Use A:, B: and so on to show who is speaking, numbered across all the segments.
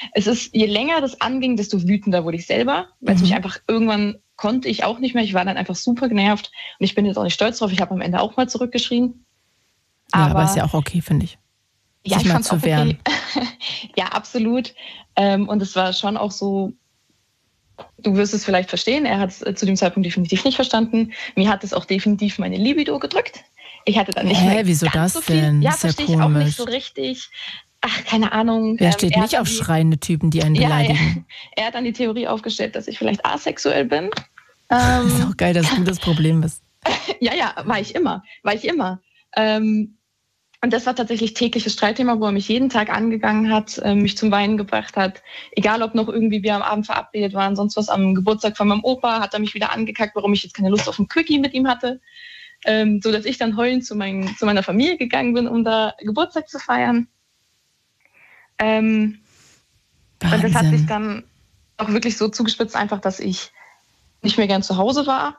A: Es ist, je länger das anging, desto wütender wurde ich selber, weil es mich einfach irgendwann konnte ich auch nicht mehr. Ich war dann einfach super genervt und ich bin jetzt auch nicht stolz drauf. Ich habe am Ende auch mal zurückgeschrien.
B: Aber ist ja auch okay, finde ich.
A: Ja, ich fand es auch okay. Ja, absolut. Und es war schon auch so, du wirst es vielleicht verstehen, er hat es zu dem Zeitpunkt definitiv nicht verstanden. Mir hat es auch definitiv meine Libido gedrückt. Ich hatte dann nicht mehr
B: wieso das so viel. Denn?
A: Ja, verstehe ich auch nicht so richtig. Ach, keine Ahnung.
B: Wer steht nicht auf schreiende Typen, die einen beleidigen?
A: Er hat dann die Theorie aufgestellt, dass ich vielleicht asexuell bin.
B: Ist auch geil, dass du das Problem bist.
A: Ja, war ich immer. Und das war tatsächlich tägliches Streitthema, wo er mich jeden Tag angegangen hat, mich zum Weinen gebracht hat. Egal, ob noch irgendwie wir am Abend verabredet waren, sonst was am Geburtstag von meinem Opa, hat er mich wieder angekackt, warum ich jetzt keine Lust auf ein Quickie mit ihm hatte. So dass ich dann heulend zu meiner Familie gegangen bin, um da Geburtstag zu feiern. Und das hat sich dann auch wirklich so zugespitzt, einfach, dass ich nicht mehr gern zu Hause war.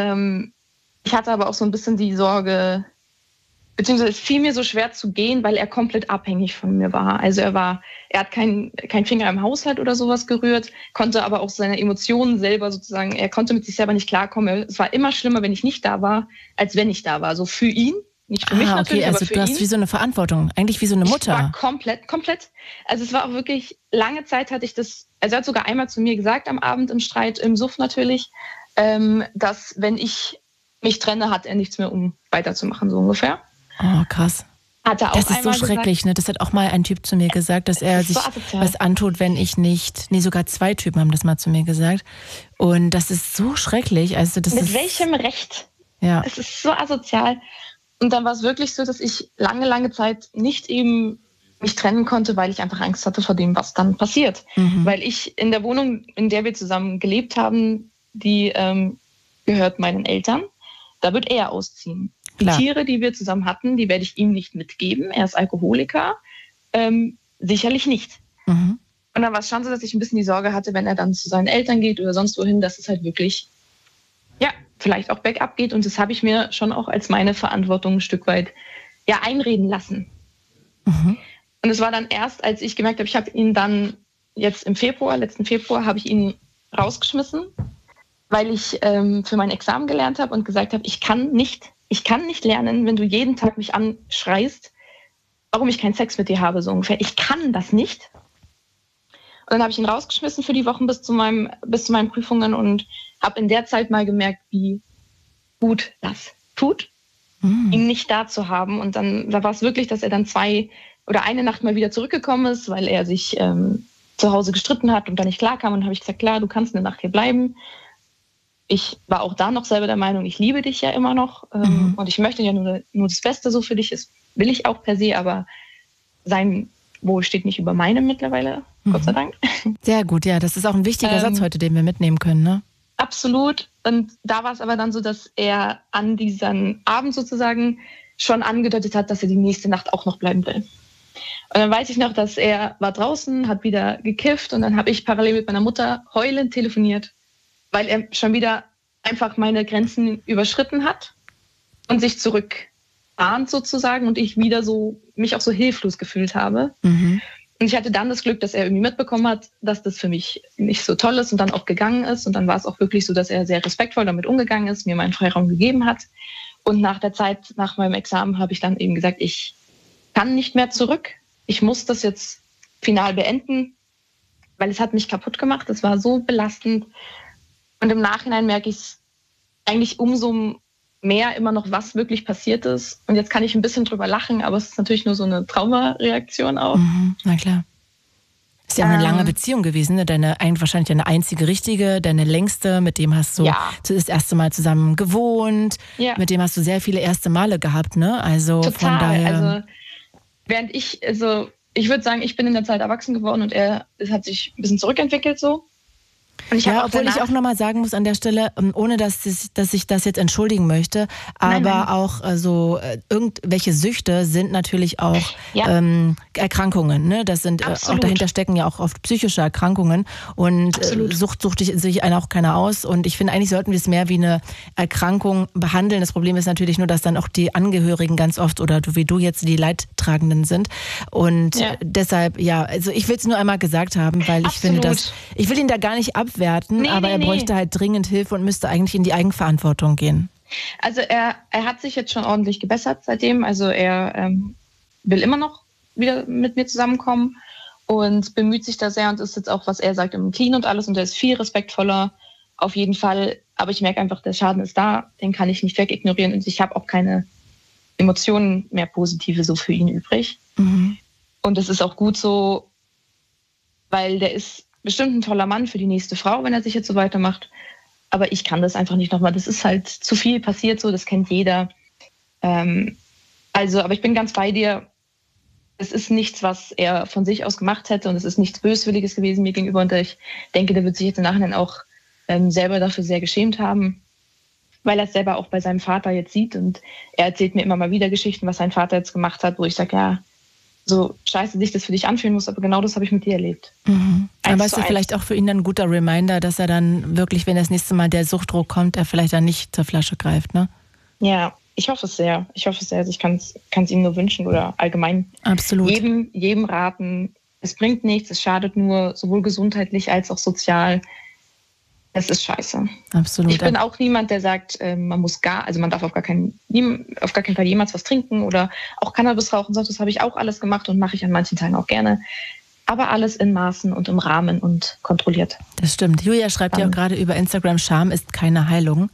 A: Ich hatte aber auch so ein bisschen die Sorge, beziehungsweise es fiel mir so schwer zu gehen, weil er komplett abhängig von mir war. Also er hat keinen Finger im Haushalt oder sowas gerührt, konnte aber auch seine Emotionen selber sozusagen, er konnte mit sich selber nicht klarkommen. Es war immer schlimmer, wenn ich nicht da war, als wenn ich da war. So für ihn, nicht für mich natürlich,
B: also
A: aber für
B: du
A: ihn.
B: hast wie so eine Verantwortung, eigentlich wie so eine Mutter.
A: Ich war komplett. Also es war auch wirklich, lange Zeit hatte ich das, also er hat sogar einmal zu mir gesagt am Abend im Streit, im Suff natürlich, dass wenn ich mich trenne, hat er nichts mehr, um weiterzumachen, so ungefähr.
B: Oh, krass.
A: Hat er auch
B: das ist so schrecklich,
A: gesagt,
B: ne? Das hat auch mal ein Typ zu mir gesagt, dass er sich was antut, wenn ich nicht... Nee, sogar 2 Typen haben das mal zu mir gesagt. Und das ist so schrecklich. Also
A: mit welchem Recht?
B: Ja.
A: Es ist so asozial. Und dann war es wirklich so, dass ich lange Zeit nicht eben mich trennen konnte, weil ich einfach Angst hatte vor dem, was dann passiert. Weil ich in der Wohnung, in der wir zusammen gelebt haben, die gehört meinen Eltern, da wird er ausziehen. Die Tiere, die wir zusammen hatten, die werde ich ihm nicht mitgeben. Er ist Alkoholiker. Sicherlich nicht. Und dann war es schon so, dass ich ein bisschen die Sorge hatte, wenn er dann zu seinen Eltern geht oder sonst wohin, dass es halt wirklich, ja, vielleicht auch bergab geht. Und das habe ich mir schon auch als meine Verantwortung ein Stück weit einreden lassen. Und es war dann erst, als ich gemerkt habe, ich habe ihn dann jetzt letzten Februar, habe ich ihn rausgeschmissen, weil ich für mein Examen gelernt habe und gesagt habe, ich kann nicht lernen, wenn du jeden Tag mich anschreist, warum ich keinen Sex mit dir habe, so ungefähr. Ich kann das nicht. Und dann habe ich ihn rausgeschmissen für die Wochen bis zu meinen Prüfungen und habe in der Zeit mal gemerkt, wie gut das tut, ihn nicht da zu haben. Und dann da war es wirklich, dass er dann eine Nacht mal wieder zurückgekommen ist, weil er sich zu Hause gestritten hat und dann nicht klarkam. Und dann habe ich gesagt, klar, du kannst eine Nacht hier bleiben. Ich war auch da noch selber der Meinung, ich liebe dich ja immer noch und ich möchte ja nur das Beste so für dich. Das will ich auch per se, aber sein Wohl steht nicht über meinem mittlerweile, Gott sei Dank.
B: Sehr gut, ja, das ist auch ein wichtiger Satz heute, den wir mitnehmen können, ne?
A: Absolut. Und da war es aber dann so, dass er an diesem Abend sozusagen schon angedeutet hat, dass er die nächste Nacht auch noch bleiben will. Und dann weiß ich noch, dass er war draußen, hat wieder gekifft und dann habe ich parallel mit meiner Mutter heulend telefoniert, weil er schon wieder einfach meine Grenzen überschritten hat und sich zurückahnt sozusagen und ich wieder so mich auch so hilflos gefühlt habe. Und ich hatte dann das Glück, dass er irgendwie mitbekommen hat, dass das für mich nicht so toll ist und dann auch gegangen ist. Und dann war es auch wirklich so, dass er sehr respektvoll damit umgegangen ist, mir meinen Freiraum gegeben hat. Und nach der Zeit, nach meinem Examen, habe ich dann eben gesagt, ich kann nicht mehr zurück. Ich muss das jetzt final beenden, weil es hat mich kaputt gemacht. Es war so belastend. Und im Nachhinein merke ich es eigentlich umso mehr immer noch, was wirklich passiert ist. Und jetzt kann ich ein bisschen drüber lachen, aber es ist natürlich nur so eine Traumareaktion auch.
B: Na klar. Ist ja auch eine lange Beziehung gewesen, ne? Wahrscheinlich deine einzige richtige, deine längste, mit dem hast du das erste Mal zusammen gewohnt, mit dem hast du sehr viele erste Male gehabt, ne? Also
A: total.
B: Von daher...
A: Ich würde sagen, ich bin in der Zeit erwachsen geworden und es hat sich ein bisschen zurückentwickelt so.
B: Ja, obwohl ich auch nochmal sagen muss an der Stelle, ohne dass ich das jetzt entschuldigen möchte, aber nein. Auch irgendwelche Süchte sind natürlich auch Erkrankungen. Ne? Das sind auch dahinter stecken ja auch oft psychische Erkrankungen und Sucht sich einen auch keiner aus. Und ich finde, eigentlich sollten wir es mehr wie eine Erkrankung behandeln. Das Problem ist natürlich nur, dass dann auch die Angehörigen ganz oft oder wie du jetzt die Leidtragenden sind. Und deshalb, also ich will es nur einmal gesagt haben, weil ich finde, ich will ihn da gar nicht abwerten, aber er bräuchte halt dringend Hilfe und müsste eigentlich in die Eigenverantwortung gehen.
A: Also er hat sich jetzt schon ordentlich gebessert seitdem. Also er will immer noch wieder mit mir zusammenkommen und bemüht sich da sehr und ist jetzt auch, was er sagt, im Clean und alles. Und er ist viel respektvoller, auf jeden Fall. Aber ich merke einfach, der Schaden ist da, den kann ich nicht wegignorieren. Und ich habe auch keine Emotionen mehr positive so für ihn übrig. Mhm. Und das ist auch gut so, weil der ist bestimmt ein toller Mann für die nächste Frau, wenn er sich jetzt so weitermacht. Aber ich kann das einfach nicht nochmal. Das ist halt zu viel passiert so, das kennt jeder. Aber ich bin ganz bei dir. Es ist nichts, was er von sich aus gemacht hätte und es ist nichts Böswilliges gewesen mir gegenüber. Und ich denke, der wird sich jetzt im Nachhinein auch selber dafür sehr geschämt haben, weil er es selber auch bei seinem Vater jetzt sieht. Und er erzählt mir immer mal wieder Geschichten, was sein Vater jetzt gemacht hat, wo ich sage, ja, so scheiße sich das für dich anfühlen muss, aber genau das habe ich mit dir erlebt.
B: Mhm. Aber ist es vielleicht auch für ihn dann ein guter Reminder, dass er dann wirklich, wenn das nächste Mal der Suchtdruck kommt, er vielleicht dann nicht zur Flasche greift, ne?
A: Ja, ich hoffe es sehr. Also ich kann es ihm nur wünschen oder allgemein
B: absolut
A: jedem raten. Es bringt nichts, es schadet nur, sowohl gesundheitlich als auch sozial. Es ist scheiße.
B: Absolut.
A: Ich bin auch niemand, der sagt, man darf auf gar keinen Fall jemals was trinken oder auch Cannabis rauchen. Sonst das habe ich auch alles gemacht und mache ich an manchen Tagen auch gerne. Aber alles in Maßen und im Rahmen und kontrolliert.
B: Das stimmt. Julia schreibt ja auch gerade über Instagram, Scham ist keine Heilung.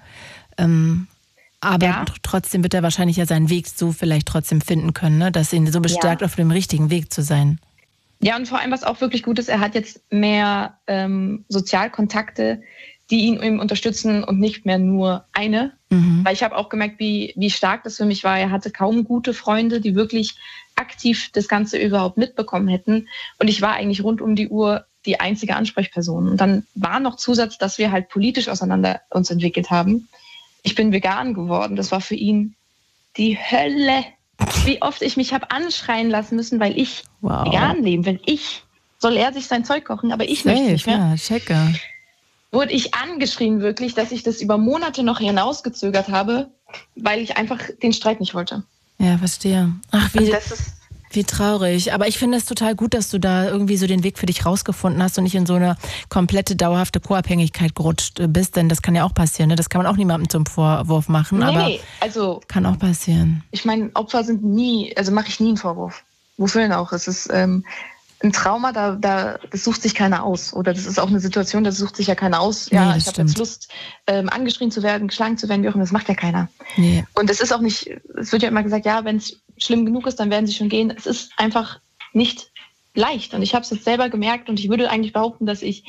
B: Aber trotzdem wird er wahrscheinlich ja seinen Weg so vielleicht trotzdem finden können, ne? Dass ihn so bestärkt, auf dem richtigen Weg zu sein.
A: Ja, und vor allem, was auch wirklich gut ist, er hat jetzt mehr Sozialkontakte, die ihn eben unterstützen und nicht mehr nur eine. Mhm. Weil ich habe auch gemerkt, wie stark das für mich war. Er hatte kaum gute Freunde, die wirklich aktiv das Ganze überhaupt mitbekommen hätten. Und ich war eigentlich rund um die Uhr die einzige Ansprechperson. Und dann war noch Zusatz, dass wir halt politisch auseinander uns entwickelt haben. Ich bin vegan geworden. Das war für ihn die Hölle. Wie oft ich mich habe anschreien lassen müssen, weil ich vegan leben will. Soll er sich sein Zeug kochen, aber ich möchte nicht mehr.
B: Ja, checke.
A: Wurde ich angeschrien wirklich, dass ich das über Monate noch hinausgezögert habe, weil ich einfach den Streit nicht wollte.
B: Ja, verstehe. Ach, wie traurig. Aber ich finde es total gut, dass du da irgendwie so den Weg für dich rausgefunden hast und nicht in so eine komplette, dauerhafte Co-Abhängigkeit gerutscht bist. Denn das kann ja auch passieren. Ne? Das kann man auch niemandem zum Vorwurf machen. Aber
A: also
B: kann auch passieren.
A: Ich meine, Opfer sind mache ich nie einen Vorwurf. Wofür denn auch? Es ist ein Trauma, das sucht sich keiner aus. Oder das ist auch eine Situation, das sucht sich ja keiner aus. Ja, ich habe jetzt Lust, angeschrien zu werden, geschlagen zu werden, wie auch immer. Das macht ja keiner. Nee. Und es ist auch nicht, es wird ja immer gesagt, ja, wenn es schlimm genug ist, dann werden sie schon gehen. Es ist einfach nicht leicht. Und ich habe es jetzt selber gemerkt und ich würde eigentlich behaupten, dass ich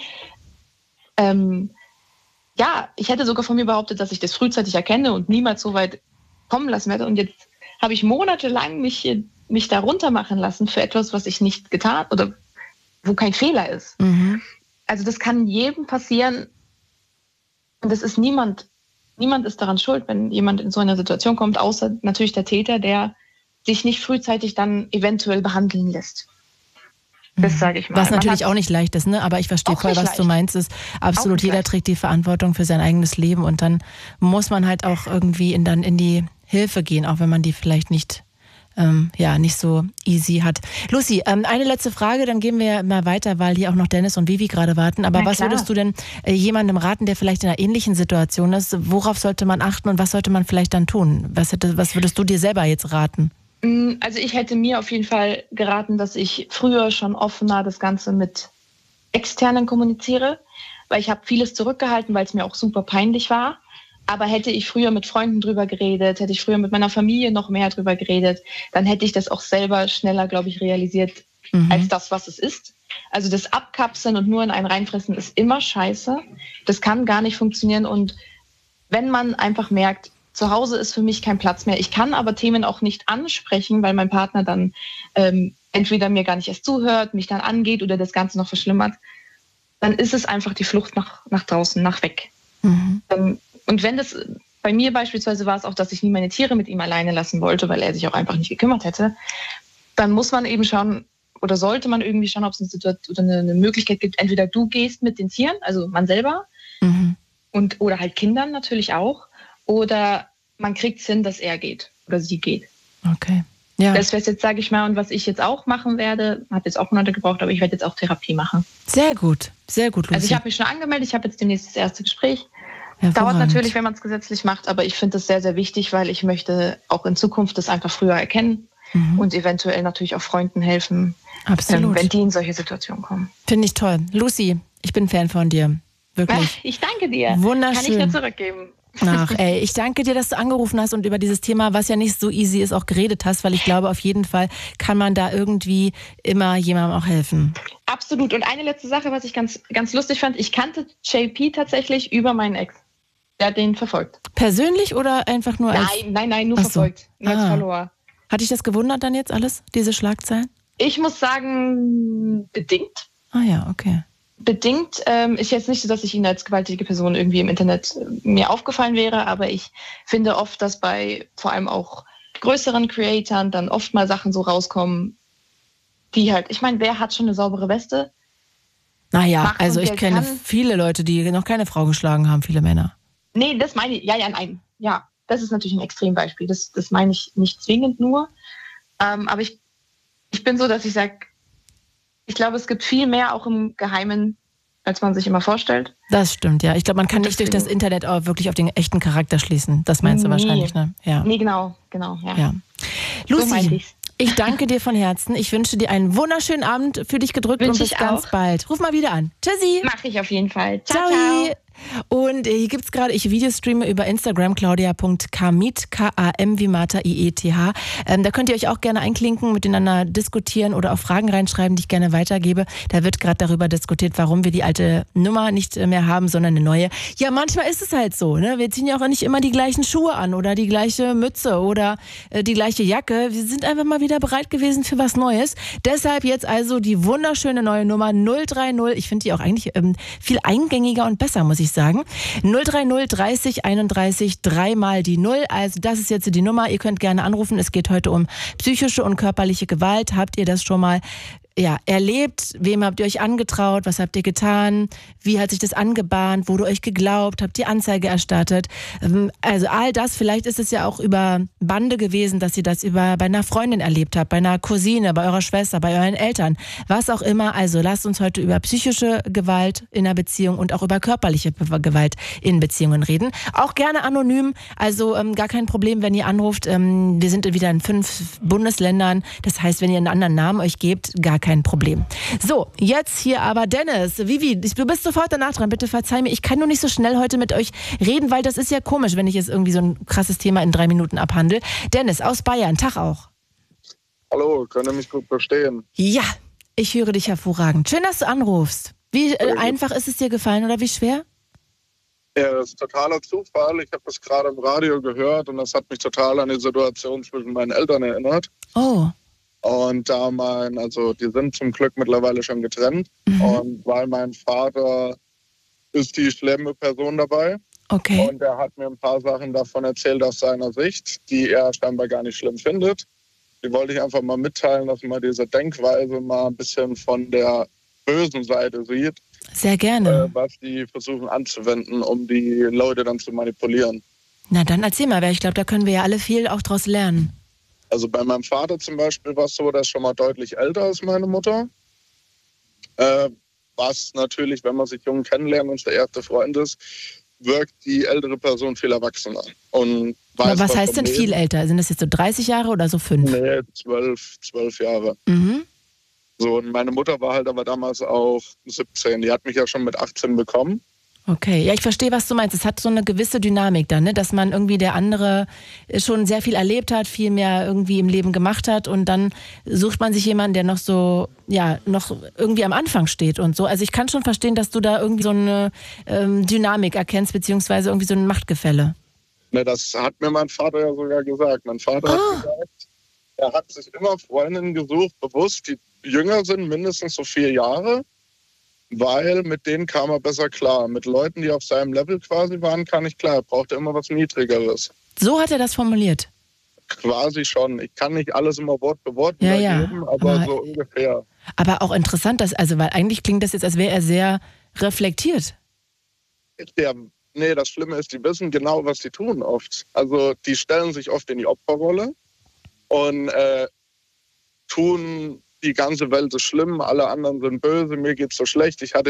A: hätte sogar von mir behauptet, dass ich das frühzeitig erkenne und niemals so weit kommen lassen werde. Und jetzt habe ich monatelang mich da runtermachen lassen für etwas, was ich nicht getan oder wo kein Fehler ist. Mhm. Also das kann jedem passieren und das ist niemand ist daran schuld, wenn jemand in so eine Situation kommt, außer natürlich der Täter, der sich nicht frühzeitig dann eventuell behandeln lässt. Das sage ich mal.
B: Was natürlich auch nicht leicht ist, ne? Aber ich verstehe voll, was du meinst. Ist absolut, jeder trägt die Verantwortung für sein eigenes Leben und dann muss man halt auch irgendwie in die Hilfe gehen, auch wenn man die vielleicht nicht so easy hat. Lucy, eine letzte Frage, dann gehen wir mal weiter, weil hier auch noch Dennis und Vivi gerade warten. Aber was würdest du denn jemandem raten, der vielleicht in einer ähnlichen Situation ist? Worauf sollte man achten und was sollte man vielleicht dann tun? Was würdest du dir selber jetzt raten?
A: Also ich hätte mir auf jeden Fall geraten, dass ich früher schon offener das Ganze mit Externen kommuniziere, weil ich habe vieles zurückgehalten, weil es mir auch super peinlich war. Aber hätte ich früher mit Freunden drüber geredet, hätte ich früher mit meiner Familie noch mehr drüber geredet, dann hätte ich das auch selber schneller, glaube ich, realisiert, als das, was es ist. Also das Abkapseln und nur in einen reinfressen ist immer scheiße. Das kann gar nicht funktionieren. Und wenn man einfach merkt, zu Hause ist für mich kein Platz mehr. Ich kann aber Themen auch nicht ansprechen, weil mein Partner dann entweder mir gar nicht erst zuhört, mich dann angeht oder das Ganze noch verschlimmert. dann ist es einfach die Flucht nach draußen, nach weg. Und wenn das, bei mir beispielsweise war es auch, dass ich nie meine Tiere mit ihm alleine lassen wollte, weil er sich auch einfach nicht gekümmert hätte, dann muss man eben schauen, oder sollte man irgendwie schauen, ob es eine Situation oder eine Möglichkeit gibt, entweder du gehst mit den Tieren, also man selber, oder halt Kindern natürlich auch, oder man kriegt es hin, dass er geht oder sie geht.
B: Okay. Ja.
A: Das wäre jetzt, sage ich mal, und was ich jetzt auch machen werde, hat jetzt auch Monate gebraucht, aber ich werde jetzt auch Therapie machen.
B: Sehr gut, Lucy.
A: Also ich habe mich schon angemeldet, ich habe jetzt demnächst das erste Gespräch. Dauert natürlich, wenn man es gesetzlich macht, aber ich finde das sehr, sehr wichtig, weil ich möchte auch in Zukunft das einfach früher erkennen und eventuell natürlich auch Freunden helfen, wenn die in solche Situationen kommen.
B: Finde ich toll. Lucy, ich bin Fan von dir. Wirklich.
A: Ich danke dir.
B: Wunderschön.
A: Kann ich nur zurückgeben.
B: Ach, ich danke dir, dass du angerufen hast und über dieses Thema, was ja nicht so easy ist, auch geredet hast, weil ich glaube, auf jeden Fall kann man da irgendwie immer jemandem auch helfen.
A: Absolut. Und eine letzte Sache, was ich ganz, ganz lustig fand, ich kannte JP tatsächlich über meinen Ex. Der hat den verfolgt.
B: Persönlich oder einfach nur als...
A: Nein, nur verfolgt. Nur als Follower.
B: Hat dich das gewundert dann jetzt alles, diese Schlagzeilen?
A: Ich muss sagen, bedingt.
B: Ah ja, okay.
A: Bedingt. Ist jetzt nicht so, dass ich ihn als gewalttätige Person irgendwie im Internet mir aufgefallen wäre, aber ich finde oft, dass bei vor allem auch größeren Creatoren dann oft mal Sachen so rauskommen, die halt, ich meine, wer hat schon eine saubere Weste?
B: Naja, also ich kenne viele Leute, die noch keine Frau geschlagen haben, viele Männer.
A: Nee, das meine ich, nein. Ja, das ist natürlich ein Extrembeispiel. Das meine ich nicht zwingend nur. Aber ich bin so, dass ich sage, ich glaube, es gibt viel mehr auch im Geheimen, als man sich immer vorstellt.
B: Das stimmt, ja. Ich glaube, man kann nicht durch das Internet auch wirklich auf den echten Charakter schließen. Das meinst du wahrscheinlich, ne? Ja.
A: Nee, genau, ja.
B: Lucy, so ich danke dir von Herzen. Ich wünsche dir einen wunderschönen Abend, für dich gedrückt und bis ganz bald. Ruf mal wieder an. Tschüssi.
A: Mach ich auf jeden Fall. Ciao.
B: Und hier gibt es gerade, ich Videostreame über Instagram, claudia.kamith, K-A-M wie Martha, I-E-T-H. Da könnt ihr euch auch gerne einklinken, miteinander diskutieren oder auch Fragen reinschreiben, die ich gerne weitergebe. Da wird gerade darüber diskutiert, warum wir die alte Nummer nicht mehr haben, sondern eine neue. Ja, manchmal ist es halt so, ne? Wir ziehen ja auch nicht immer die gleichen Schuhe an oder die gleiche Mütze oder die gleiche Jacke. Wir sind einfach mal wieder bereit gewesen für was Neues. Deshalb jetzt also die wunderschöne neue Nummer 030. Ich finde die auch eigentlich viel eingängiger und besser, muss ich sagen. 030 30 31 3 mal die 0. Also das ist jetzt die Nummer. Ihr könnt gerne anrufen. Es geht heute um psychische und körperliche Gewalt. Habt ihr das schon mal erlebt? Wem habt ihr euch angetraut? Was habt ihr getan? Wie hat sich das angebahnt? Wurde euch geglaubt? Habt ihr Anzeige erstattet? Also all das, vielleicht ist es ja auch über Bande gewesen, dass ihr das bei einer Freundin erlebt habt, bei einer Cousine, bei eurer Schwester, bei euren Eltern, was auch immer. Also lasst uns heute über psychische Gewalt in einer Beziehung und auch über körperliche Gewalt in Beziehungen reden. Auch gerne anonym, also gar kein Problem, wenn ihr anruft. Wir sind wieder in 5 Bundesländern. Das heißt, wenn ihr einen anderen Namen euch gebt, gar kein Problem. So, jetzt hier aber Dennis. Vivi, du bist sofort danach dran. Bitte verzeih mir. Ich kann nur nicht so schnell heute mit euch reden, weil das ist ja komisch, wenn ich jetzt irgendwie so ein krasses Thema in 3 Minuten abhandle. Dennis aus Bayern, Tag auch.
C: Hallo, können Sie mich gut verstehen?
B: Ja, ich höre dich hervorragend. Schön, dass du anrufst. Wie einfach ist es dir gefallen oder wie schwer?
C: Ja, das ist totaler Zufall. Ich habe das gerade im Radio gehört und das hat mich total an die Situation zwischen meinen Eltern erinnert.
B: Oh.
C: Und die sind zum Glück mittlerweile schon getrennt. Und weil mein Vater ist die schlimme Person dabei.
B: Okay.
C: Und er hat mir ein paar Sachen davon erzählt aus seiner Sicht, die er scheinbar gar nicht schlimm findet. Die wollte ich einfach mal mitteilen, dass man diese Denkweise mal ein bisschen von der bösen Seite sieht.
B: Sehr gerne.
C: Was die versuchen anzuwenden, um die Leute dann zu manipulieren.
B: Na dann erzähl mal, weil ich glaube, da können wir ja alle viel auch draus lernen.
C: Also bei meinem Vater zum Beispiel war es so, der ist schon mal deutlich älter als meine Mutter. Was natürlich, wenn man sich jung kennenlernt und der erste Freund ist, wirkt die ältere Person viel erwachsener. Und weiß,
B: was heißt denn viel älter? Sind das jetzt so 30 Jahre oder so 5?
C: Nee, 12 Jahre. So, und meine Mutter war halt aber damals auch 17. Die hat mich ja schon mit 18 bekommen.
B: Okay, ja, ich verstehe, was du meinst. Es hat so eine gewisse Dynamik dann, ne? Dass man irgendwie der andere schon sehr viel erlebt hat, viel mehr irgendwie im Leben gemacht hat und dann sucht man sich jemanden, der noch so, noch irgendwie am Anfang steht und so. Also ich kann schon verstehen, dass du da irgendwie so eine Dynamik erkennst, beziehungsweise irgendwie so ein Machtgefälle.
C: Ne, das hat mir mein Vater ja sogar gesagt. Mein Vater hat gesagt, er hat sich immer Freundinnen gesucht, bewusst, die jünger sind, mindestens so 4 Jahre. weil mit denen kam er besser klar. Mit Leuten, die auf seinem Level quasi waren, kann ich klar. Er brauchte immer was Niedrigeres.
B: So hat er das formuliert?
C: Quasi schon. Ich kann nicht alles immer Wort für Wort wiedergeben, aber so ungefähr.
B: Aber auch interessant, weil eigentlich klingt das jetzt, als wäre er sehr reflektiert.
C: Das Schlimme ist, die wissen genau, was sie tun oft. Also die stellen sich oft in die Opferrolle und tun, die ganze Welt ist schlimm, alle anderen sind böse, mir geht's so schlecht, ich hatte